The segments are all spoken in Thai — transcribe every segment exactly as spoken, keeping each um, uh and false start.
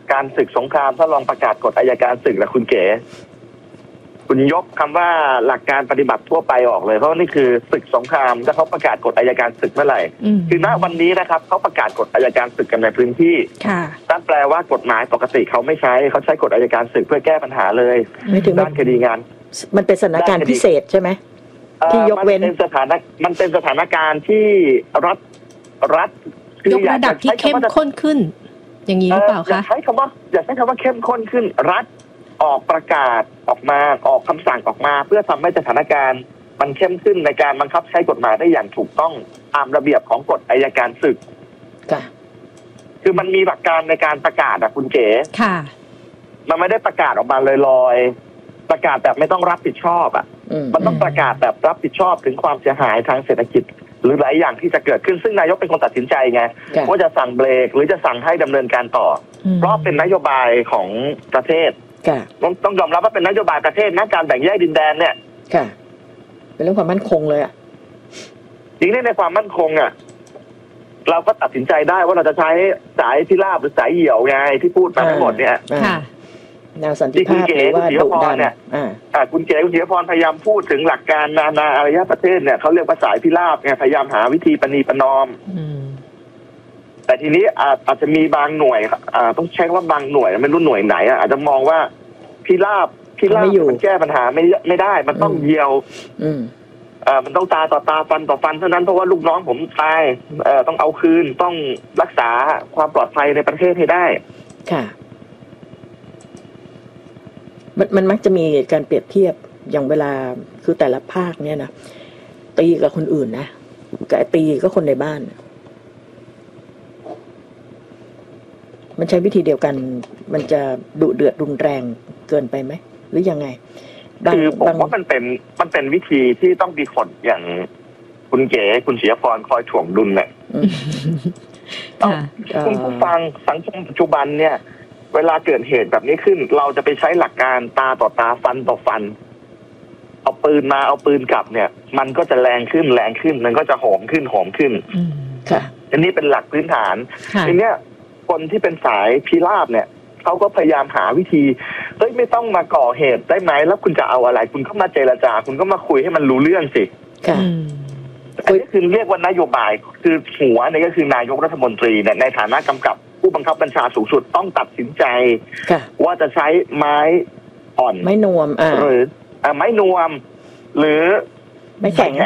การศึกสงครามถ้าลองประกาศกฎอัยการศึกนะคุณเก๋คุณยกคำว่าหลักการปฏิบัติทั่วไปออกเลยเพราะนี่คือศึกสงครามถ้าเขาประกาศกฎอัยการศึกเมื่อไหร่คือณวันนี้นะครับเขาประกาศกฎอัยการศึกกันในพื้นที่นั่นแปลว่ากฎหมายปกติเขาไม่ใช้เขาใช้กฎอัยการศึกเพื่อแก้ปัญหาเลยไม่ถึงด้านคดีงานมันเป็นสถานการณ์พิเศษใช่ไหมที่ยกเว้นมันเป็นสถานมันเป็นสถานการณ์ที่รัฐรัฐยกระดับที่เข้มข้นขึ้นอย่างนี้หรือเปล่าคะอย่าใช้คำว่าอย่าใช้คำว่าเข้มข้นขึ้นรัฐออกประกาศออกมาออกคำสั่งออกมาเพื่อทำให้สถานการณ์มันเข้มขึ้นในการบังคับใช้กฎหมายได้อย่างถูกต้องตามระเบียบของกฎอัยการศึกค่ะคือมันมีหลักการในการประกาศอะคุณเก๋ค่ะมันไม่ได้ประกาศออกมาลอยๆประกาศแบบไม่ต้องรับผิดชอบอะมันต้องประกาศแบบรับผิดชอบถึงความเสียหายทางเศรษฐกิจหรือหลายอย่างที่จะเกิดขึ้นซึ่งนายกเป็นคนตัดสินใจไงว่าจะสั่งเบรกหรือจะสั่งให้ดำเนินการต่อเพราะเป็นนโยบายของประเทศต้องต้องยอมรับว่าเป็นนโยบายประเทศนะการแบ่งแยกดินแดนเนี่ยค่ะเป็นเรื่องความมั่นคงเลยอ่ะจริงๆในความมั่นคงอ่ะเราก็ตัดสินใจได้ว่าเราจะใช้สายพิราบหรือสายเหี่ยวไงที่พูดมาทั้งหมดเนี่ยแนวสันติภาพหรือว่าดุดันเนี่ยคุณเก๋คุณเก๋พรพยายามพูดถึงหลักการนานาอารยประเทศเนี่ยเขาเรียกว่าสายพิราบไงพยายามหาวิธีประนีประนอมแต่ทีนี้อาจจะมีบางหน่วยต้องใช้ว่าบางหน่วยไม่รู้หน่วยไหนอาจจะมองว่าพิราบพิราบมันแก้ปัญหาไม่ไม่ได้มันต้องเยียวมันต้องตาต่อตาฟันต่อฟันเท่านั้นเพราะว่าลูกน้องผมตายต้องเอาคืนต้องรักษาความปลอดภัยในประเทศให้ได้ค่ะมันมันมักจะมีการเปรียบเทียบอย่างเวลาคือแต่ละภาคเนี่ยนะตีกับคนอื่นนะกับตีก็คนในบ้านมันใช้วิธีเดียวกันมันจะดุเดือดรุนแรงเกินไปไหมหรือยังไงคือผมว่ามันเป็นมันเป็นวิธีที่ต้องมีคนอย่างคุณเก๋คุณเสียพรคอยถ่วงดุลเนี่ยคุณผู้ฟังสังคมปัจจุบันเนี่ยเวลาเกิดเหตุแบบนี้ขึ้นเราจะไปใช้หลักการตาต่อตาฟันต่อฟันเอาปืนมาเอาปืนกลับเนี่ยมันก็จะแรงขึ้นแรงขึ้นมันก็จะโหมขึ้นโหมขึ้นค่ะอันนี้เป็นหลักพื้นฐานทีเนี้ยคนที่เป็นสายพิราบเนี่ยเขาก็พยายามหาวิธีเฮ้ยไม่ต้องมาก่อเหตุได้ไหมแล้วคุณจะเอาอะไรคุณก็มาเจรจาคุณก็มาคุยให้มันรู้เรื่องสิค่ะอันนี้คือเรียกว่านโยบายคือหัวนี่ก็คือนายกรัฐมนตรีเนี่ยในฐานะกำกับผู้บังคับบัญชาสูงสุดต้องตัดสินใจว่าจะใช้ไม้อ่อนไม้นวมหรือไม้นวมหรือไม้แข็ง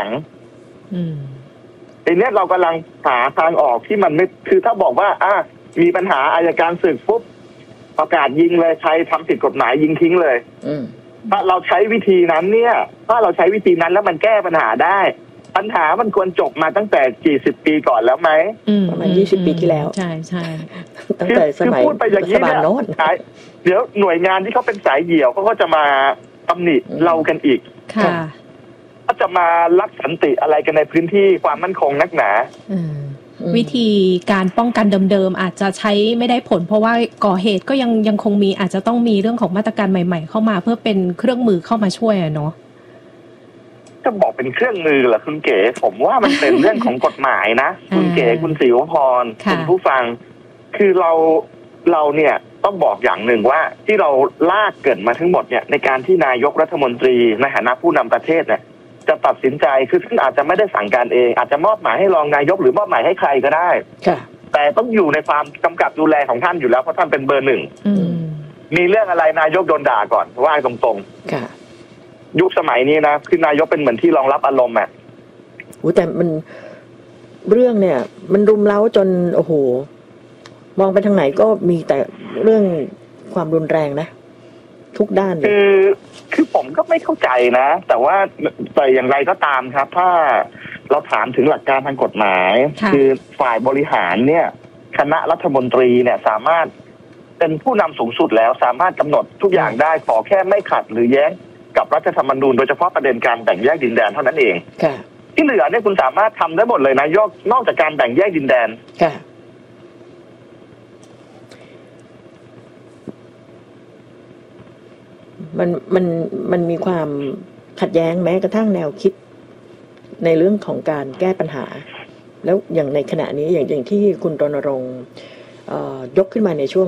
ทีนี้เรากำลังหาทางออกที่มันไม่คือถ้าบอกว่าอ่ะมีปัญหาอัยการศึกปุ๊บประกาศยิงเลยใครทำผิดกฎหมายยิงทิ้งเลยถ้าเราใช้วิธีนั้นเนี่ยถ้าเราใช้วิธีนั้นแล้วมันแก้ปัญหาได้ปัญหามันควรจบมาตั้งแต่กี่สิบปีก่อนแล้วไหมประมาณยี่สิบปีที่แล้วใช่ใช่ตั้งแต่สมัยพูดไปอย่างนี้เนี่ยเดี๋ยวหน่วยงานที่เขาเป็นสายเหี่ยวเขาก็จะมาตำหนิเรากันอีกค่ะก็จะมาลักสันติอะไรกันในพื้นที่ความมั่นคงนักหนาวิธีการป้องกันเดิมๆอาจจะใช้ไม่ได้ผลเพราะว่าก่อเหตุก็ยังยังคงมีอาจจะต้องมีเรื่องของมาตรการใหม่ๆเข้ามาเพื่อเป็นเครื่องมือเข้ามาช่วยอะเนาะจะบอกเป็นเครื่องมือเหรอคุณเก๋ผมว่ามันเป็นเรื่องของกฎหมายนะคุณเก๋คุณศิวพรคุณผู้ฟังคือเราเราเนี่ยต้องบอกอย่างหนึ่งว่าที่เราลากเกิดมาทั้งหมดเนี่ยในการที่นายกรัฐมนตรีในฐานะผู้นำประเทศเนี่ยจะตัดสินใจคือท่านอาจจะไม่ได้สั่งการเองอาจจะมอบหมายให้รองนายกหรือมอบหมายให้ใครก็ได้แต่ต้องอยู่ในความกำกับดูแลของท่านอยู่แล้วเพราะท่านเป็นเบอร์หนึ่งมีเรื่องอะไรนายกโดนด่าก่อนว่าตรงๆยุคสมัยนี้นะคือนายกเป็นเหมือนที่รองรับอารมณ์อ่ะโอ้แต่มันเรื่องเนี่ยมันรุมเร้าจนโอ้โหมองไปทางไหนก็มีแต่เรื่องความรุนแรงนะทุกด้านคือคือผมก็ไม่เข้าใจนะแต่ว่าแต่อย่างไรก็ตามครับถ้าเราถามถึงหลักการทางกฎหมายคือฝ่ายบริหารเนี่ยคณะรัฐมนตรีเนี่ยสามารถเป็นผู้นำสูงสุดแล้วสามารถกำหนดทุกอย่างได้ขอแค่ไม่ขัดหรือแย้งกับรัฐธรรมนูญโดยเฉพาะประเด็นการแบ่งแยกดินแดนเท่านั้นเองที่เหลือเนี่ยคุณสามารถทำได้หมดเลยนะยกนอกจากการแบ่งแยกดินแดนมันมันมันมีความขัดแย้งแม้กระทั่งแนวคิดในเรื่องของการแก้ปัญหาแล้วอย่างในขณะนี้อย่างอย่างที่คุณรณรงค์ยกขึ้นมาในช่วง